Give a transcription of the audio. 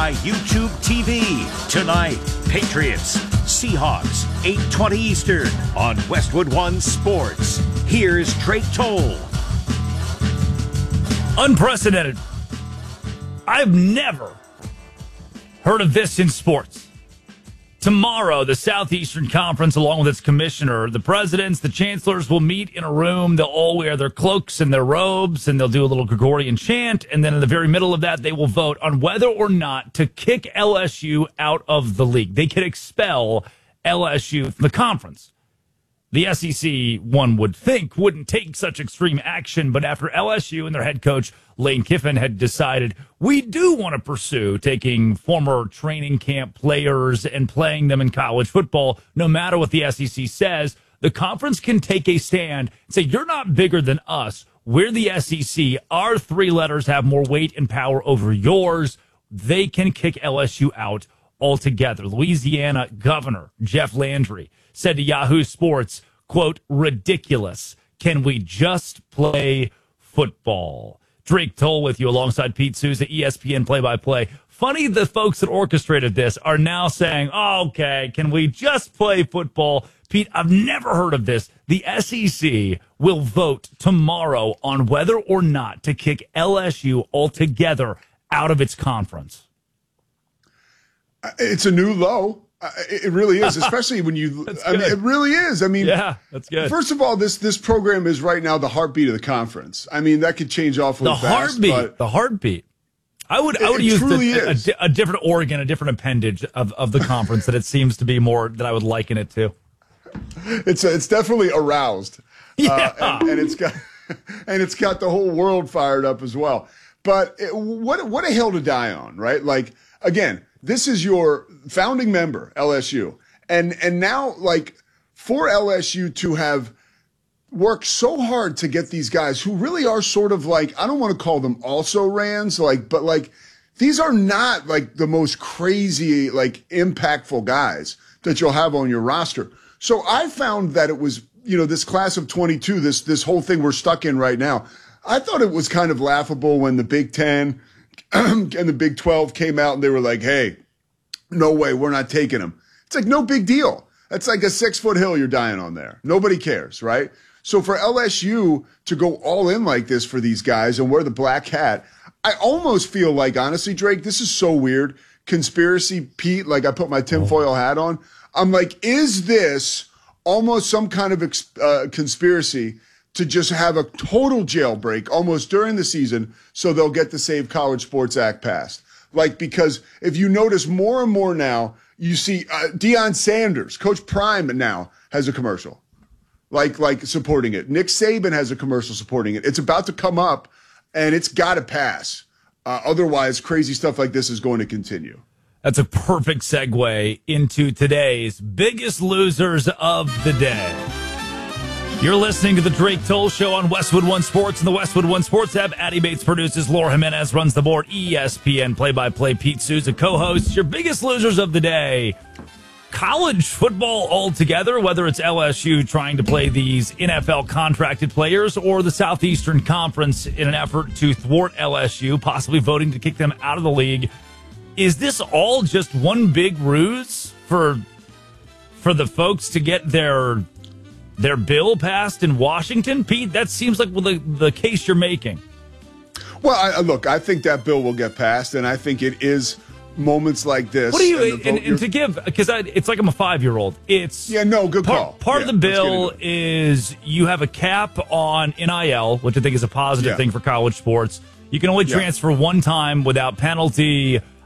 by YouTube TV. Tonight, Patriots, Seahawks, 8:20 Eastern on Westwood One Sports. Here's Drake Toll. Unprecedented. I've never heard of this in sports. Tomorrow, the Southeastern Conference, along with its commissioner, the presidents, the chancellors, will meet in a room. They'll all wear their cloaks and their robes, and they'll do a little Gregorian chant. And then in the very middle of that, they will vote on whether or not to kick LSU out of the league. They could expel LSU from the conference. The SEC, one would think, wouldn't take such extreme action, but after LSU and their head coach, Lane Kiffin, had decided we do want to pursue taking former training camp players and playing them in college football, no matter what the SEC says, the conference can take a stand and say, you're not bigger than us. We're the SEC. Our three letters have more weight and power over yours. They can kick LSU out altogether. Louisiana Governor Jeff Landry said to Yahoo Sports, quote, ridiculous. Can we just play football? Drake Toll with you alongside Pete Souza, ESPN play-by-play. Funny the folks that orchestrated this are now saying, oh, okay, can we just play football? Pete, I've never heard of this. The SEC will vote tomorrow on whether or not to kick LSU altogether out of its conference. It's a new low. It really is, especially when you. I mean, it really is. I mean, yeah, that's good. First of all, this program is right now the heartbeat of the conference. I mean, that could change awfully fast. The heartbeat. I would use a different organ, a different appendage of the conference that it seems to be more that I would liken it to. It's definitely aroused. Yeah, and it's got the whole world fired up as well. But what a hill to die on, right? Like, again, this is your founding member, LSU. And now, like, for LSU to have worked so hard to get these guys who really are sort of like, I don't want to call them also-rans, but these are not like the most crazy, like, impactful guys that you'll have on your roster. So I found that it was, this class of 22, this whole thing we're stuck in right now. I thought it was kind of laughable when the Big Ten and the Big 12 came out and they were like, hey, no way, we're not taking them. It's like, no big deal. That's like a 6-foot hill you're dying on there. Nobody cares, right? So for LSU to go all in like this for these guys and wear the black hat, I almost feel like, honestly, Drake, this is so weird. Conspiracy Pete, like I put my tinfoil hat on. I'm like, is this almost some kind of conspiracy to just have a total jailbreak almost during the season so they'll get the Save College Sports Act passed? Like, because if you notice more and more now, you see Deion Sanders, Coach Prime now has a commercial, like supporting it. Nick Saban has a commercial supporting it. It's about to come up, and it's got to pass. Otherwise, crazy stuff like this is going to continue. That's a perfect segue into today's biggest losers of the day. You're listening to the Drake Toll Show on Westwood One Sports and the Westwood One Sports app. Addie Bates produces. Laura Jimenez runs the board. ESPN play-by-play. Pete Souza co-hosts. Your biggest losers of the day. College football altogether, whether it's LSU trying to play these NFL contracted players or the Southeastern Conference in an effort to thwart LSU, possibly voting to kick them out of the league. Is this all just one big ruse for the folks to get their bill passed in Washington? Pete, that seems like the case you're making. Well, look, I think that bill will get passed, and I think it is moments like this. What do you, and to give, because it's like I'm a 5-year-old. It's good call. Part of the bill is you have a cap on NIL, which I think is a positive thing for college sports. You can only transfer one time without penalty.